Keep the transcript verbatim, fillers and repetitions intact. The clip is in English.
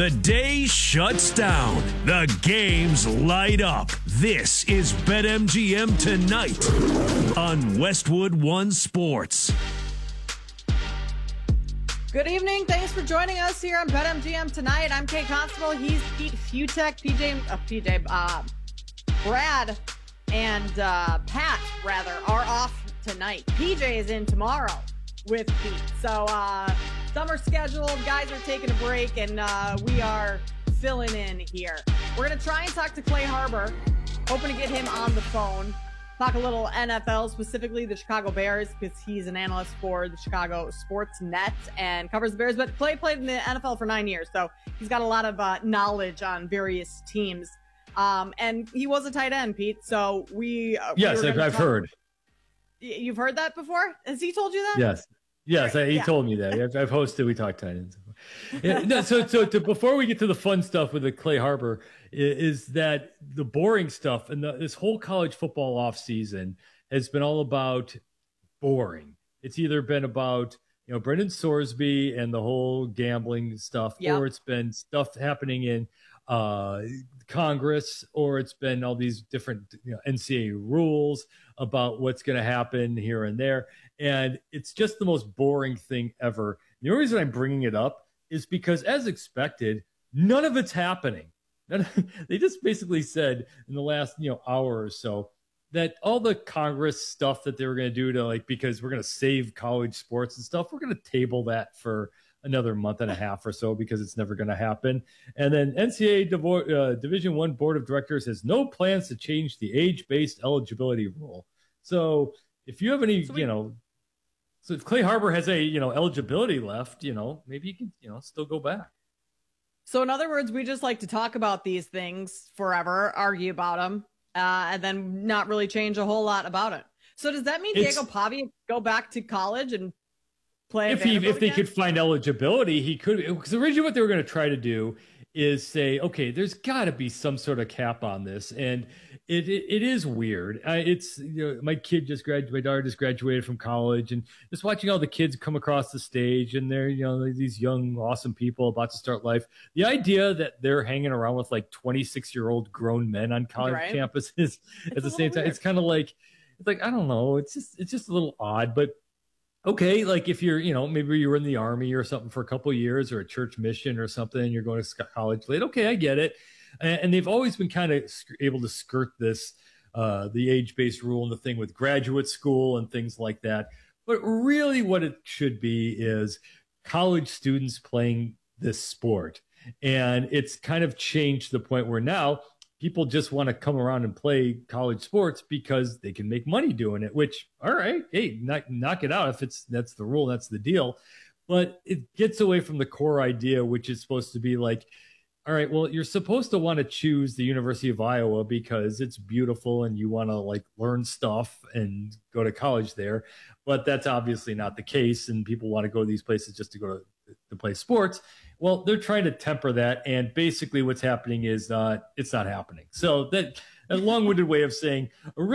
The day shuts down. The games light up. This is BetMGM Tonight on Westwood One Sports. Good evening. Thanks for joining us here on BetMGM Tonight. I'm Kate Constable. He's Pete Fiutak, P J, uh, P J, uh, Brad, and uh, Pat, rather, are off tonight. P J is in tomorrow with Pete. So, uh, summer scheduled, guys are taking a break, and uh, we are filling in here. We're going to try and talk to Clay Harbor, hoping to get him on the phone. Talk a little N F L, specifically the Chicago Bears, because he's an analyst for the Chicago Sports Net and covers the Bears. But Clay played in the N F L for nine years, so he's got a lot of uh, knowledge on various teams. Um, and he was a tight end, Pete. So we uh, yes, we I've, I've talk- heard. You've heard that before? Has he told you that? Yes, yes, I, he yeah. told me that. I've, I've hosted. We talked tight ends. Yeah, no, so, so to, before we get to the fun stuff with the Clay Harbor, is, is that the boring stuff and the, this whole college football off season has been all about boring. It's either been about, you know, Brendan Sorsby and the whole gambling stuff, yep. or it's been stuff happening in uh, Congress, or it's been all these different, you know, N C A A rules about what's going to happen here and there. And it's just the most boring thing ever. The only reason I'm bringing it up is because, as expected, none of it's happening. They just basically said in the last, you know, hour or so that all the Congress stuff that they were going to do to, like, because we're going to save college sports and stuff, we're going to table that for another month and a half or so because it's never going to happen. And then N C A A Divo- uh, Division One Board of Directors has no plans to change the age-based eligibility rule. So if you have any, so we- you know, so if Clay Harbor has a, you know, eligibility left, you know, maybe you can, you know, still go back. So in other words, we just like to talk about these things forever, argue about them, uh, and then not really change a whole lot about it. So does that mean it's, Diego Pavia go back to college and play? If he, if they again? could find eligibility, he could. Because originally what they were going to try to do is say, okay, there's got to be some sort of cap on this, and it it, it is weird. I, it's you know, my kid just graduated, my daughter just graduated from college, and just watching all the kids come across the stage, and they're you know these young awesome people about to start life. The idea that they're hanging around with like twenty-six year old grown men on college right. campuses at the same time, weird. It's kind of like it's like I don't know, it's just it's just a little odd, but. Okay, like if you're, you know, maybe you were in the Army or something for a couple of years or a church mission or something, and you're going to college late. Okay, I get it. And, and they've always been kind of able to skirt this, uh, the age-based rule and the thing with graduate school and things like that. But really what it should be is college students playing this sport. And it's kind of changed to the point where now people just want to come around and play college sports because they can make money doing it, which, all right, hey, knock, knock it out. If it's, that's the rule, that's the deal. But it gets away from the core idea, which is supposed to be like, all right, well, you're supposed to want to choose the University of Iowa because it's beautiful and you want to like learn stuff and go to college there. But that's obviously not the case. And people want to go to these places just to go to, to play sports. Well, they're trying to temper that, and basically what's happening is uh, it's not happening. So that a long-winded way of saying a